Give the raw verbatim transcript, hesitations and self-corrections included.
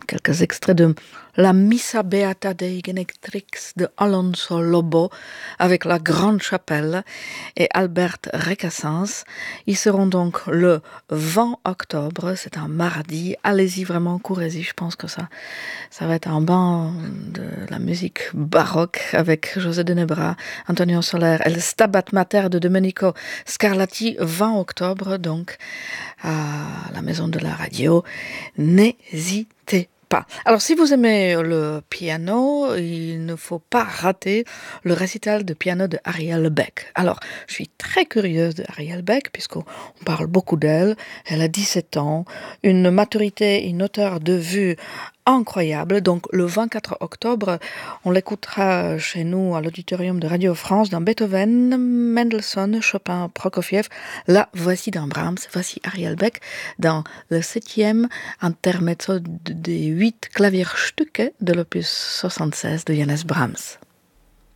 quelques extraits de la Missa Beata dei Genetrix de Alonso Lobo avec la Grande Chapelle et Albert Recassens. Ils seront donc le vingt octobre, c'est un mardi. Allez-y, vraiment, courez-y. Je pense que ça, ça va être un bain de la musique baroque avec José de Nebra, Antonio Soler et le Stabat Mater de Domenico Scarlatti, vingt octobre, donc à la Maison de la Radio. N'hésitez pas. Alors, si vous aimez le piano, il ne faut pas rater le récital de piano de Ariel Beck. Alors, je suis très curieuse de Ariel Beck, puisqu'on parle beaucoup d'elle. Elle a dix-sept ans, une maturité, une hauteur de vue incroyable. Donc, le vingt-quatre octobre, on l'écoutera chez nous à l'auditorium de Radio France dans Beethoven, Mendelssohn, Chopin, Prokofiev. Là, voici dans Brahms, voici Ariel Beck dans le septième intermezzo des huit Klavierstücke de l'opus soixante-seize de Johannes Brahms.